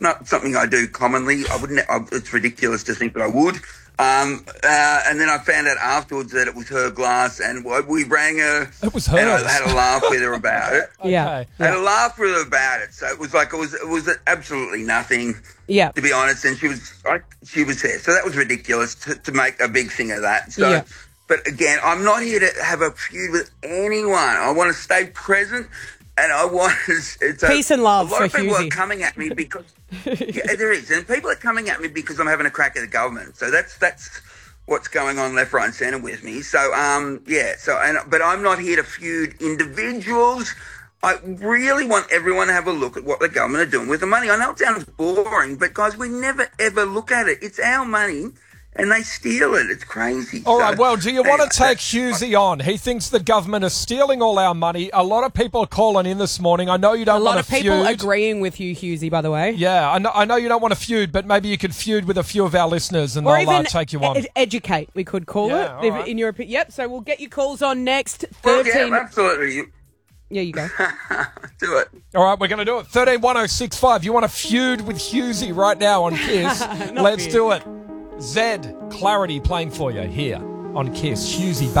not something I do commonly. I wouldn't. It's ridiculous to think that I would. And then I found out afterwards that it was her glass, and we rang her. It was And hers. I had a laugh with her about it. Yeah. Okay. I had a laugh with her about it. So it was absolutely nothing. Yeah. To be honest, and she was there. So that was ridiculous to make a big thing of that. So. Yeah. But again, I'm not here to have a feud with anyone. I want to stay present, and I want it's Peace and love A lot for of people Husey. are coming at me because there is, and people are coming at me because I'm having a crack at the government. So that's what's going on left, right, and centre with me. So but I'm not here to feud individuals. I really want everyone to have a look at what the government are doing with the money. I know it sounds boring, but guys, we never ever look at it. It's our money. And they steal it. It's crazy. All right, well, do you want to take Husey on? He thinks the government is stealing all our money. A lot of people are calling in this morning. I know you don't want to feud. A lot of people agreeing with you, Husey, by the way. Yeah, I know you don't want to feud, but maybe you could feud with a few of our listeners and Or they'll even take you on. educate, we could call Yeah, it. all right. In your opinion. Yep, so we'll get your calls on next. Well, 13. yeah, absolutely. Yeah, you go. Do it. All right, we're going to do it. 131065. You want to feud with Husey right now on Kiss? Let's do it. Zed, Clarity playing for you here on Kiss. Husey.